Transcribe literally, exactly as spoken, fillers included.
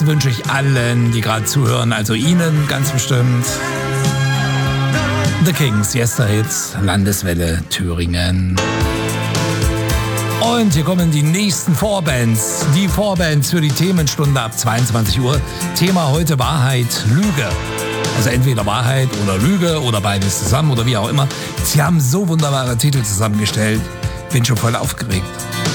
wünsche ich allen, die gerade zuhören, also Ihnen ganz bestimmt. The Kings, Yesterhits, Landeswelle, Thüringen. Und hier kommen die nächsten Vorbands. Die Vorbands für die Themenstunde ab zweiundzwanzig Uhr. Thema heute Wahrheit, Lüge. Also entweder Wahrheit oder Lüge oder beides zusammen oder wie auch immer. Sie haben so wunderbare Titel zusammengestellt. Bin schon voll aufgeregt.